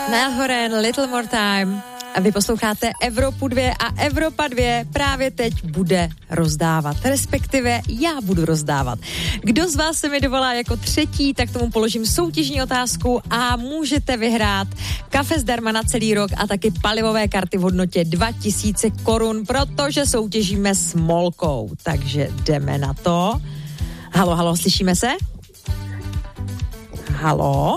Melhoren, Little More Time. A vy posloucháte Evropu 2 a Evropa 2 právě teď bude rozdávat. Respektive já budu rozdávat. Kdo z vás se mi dovolá jako třetí, tak tomu položím soutěžní otázku a můžete vyhrát kafe zdarma na celý rok a taky palivové karty v hodnotě 2000 korun, protože soutěžíme s Molkou. Takže jdeme na to. Halo, slyšíme se? Halo?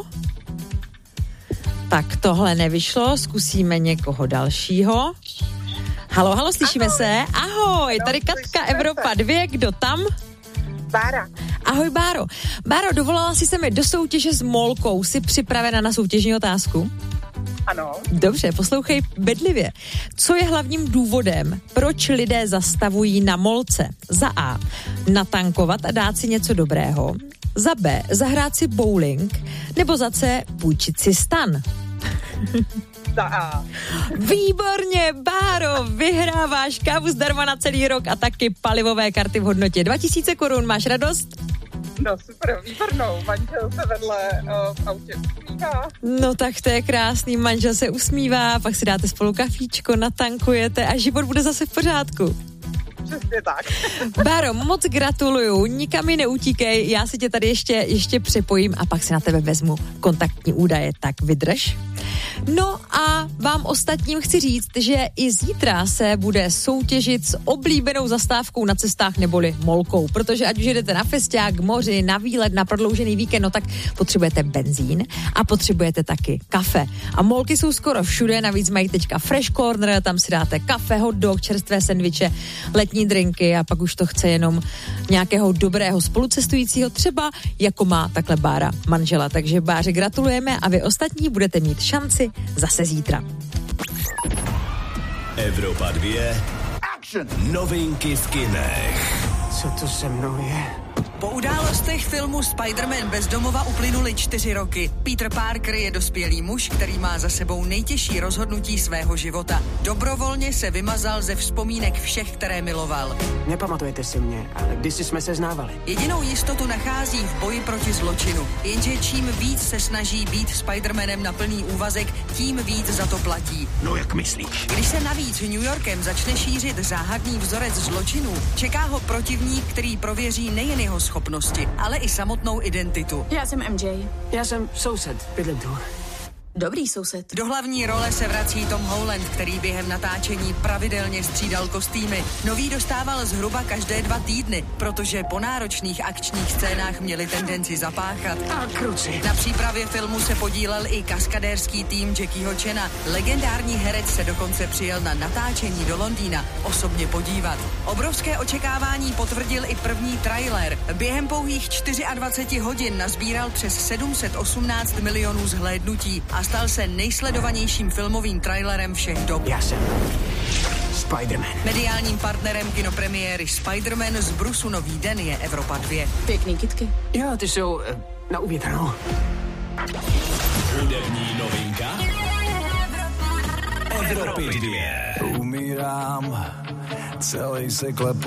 Tak tohle nevyšlo, zkusíme někoho dalšího. Halo, slyšíme ahoj. Se? Ahoj, tady Katka, Evropa 2, kdo tam? Bára. Ahoj, Báro. Báro, dovolala jsi se mi do soutěže s Molkou. Jsi připravena na soutěžní otázku? Ano. Dobře, poslouchej bedlivě. Co je hlavním důvodem, proč lidé zastavují na Molce? Za A. Natankovat a dát si něco dobrého. Za B. Zahrát si bowling. Nebo za C. Půjčit si stan. Za A. Výborně, Báro, vyhráváš kávu zdarma na celý rok a taky palivové karty v hodnotě 2000 korun. Máš radost? No super, výbornou. Manžel se vedle v autě usmívá. No tak to je krásný, manžel se usmívá, pak si dáte spolu kafíčko, natankujete a život bude zase v pořádku. Přesně tak. Báro, moc gratuluju, nikam mi neutíkej, já si tě tady ještě připojím a pak si na tebe vezmu kontaktní údaje, tak vydrž. No a vám ostatním chci říct, že i zítra se bude soutěžit s oblíbenou zastávkou na cestách neboli Molkou, protože ať už jdete na festiák, k moři, na výlet, na prodloužený víkend, no tak potřebujete benzín a potřebujete taky kafe. A Molky jsou skoro všude, navíc mají teďka Fresh Corner, tam si dáte kafe, hot dog, čerstvé sendviče, letní drinky a pak už to chce jenom nějakého dobrého spolucestujícího, třeba jako má takhle Bára manžela. Takže Báře gratulujeme a vy ostatní budete mít šanci zase zítra. Evropa 2. Action. Novinky v kinech. Co to se mnou je? Po událostech filmu Spider-Man bez domova uplynuly 4 roky. Peter Parker je dospělý muž, který má za sebou nejtěžší rozhodnutí svého života. Dobrovolně se vymazal ze vzpomínek všech, které miloval. Nepamatujete si mě, ale kdysi jsme se znávali. Jedinou jistotu nachází v boji proti zločinu. Jenže čím víc se snaží být Spider-Manem na plný úvazek, tím víc za to platí. No jak myslíš? Když se navíc New Yorkem začne šířit záhadný vzorec zločinů, čeká ho protivník, který prověří nejen jeho schopnosti, ale i samotnou identitu. Já jsem MJ. Já jsem soused, bydlím tu. Dobrý soused. Do hlavní role se vrací Tom Holland, který během natáčení pravidelně střídal kostýmy. Nový dostával zhruba každé 2 týdny, protože po náročných akčních scénách měli tendenci zapáchat. A kruci. Na přípravě filmu se podílel i kaskadérský tým Jackieho Chana. Legendární herec se dokonce přijel na natáčení do Londýna osobně podívat. Obrovské očekávání potvrdil i první trailer. Během pouhých 24 hodin nazbíral přes 718 milionů zhlédnutí a stal se nejsledovanějším filmovým trailerem všech dob. Já jsem Spider-Man. Mediálním partnerem kinopremiéry Spider-Man z Brusu Nový den je Evropa 2. Pěkný kytky. Jo, ty jsou na uvětrnou. Hudební novinka Evropy 2. Umírám, celý se klepu.